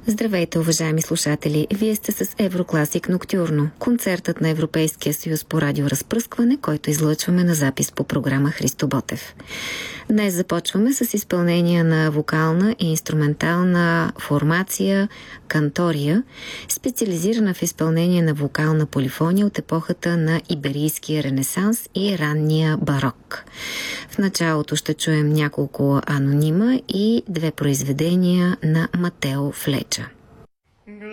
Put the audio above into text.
Здравейте, уважаеми слушатели! Вие сте с Еврокласик Ноктюрно, концертът на Европейския съюз по радиоразпръскване, който излъчваме на запис по програма Христо Ботев. Днес започваме с изпълнение на вокална и инструментална формация Кантория, специализирана в изпълнение на вокална полифония от епохата на Иберийския ренесанс и ранния барок. В началото ще чуем няколко анонима и две произведения на Матео Флеча.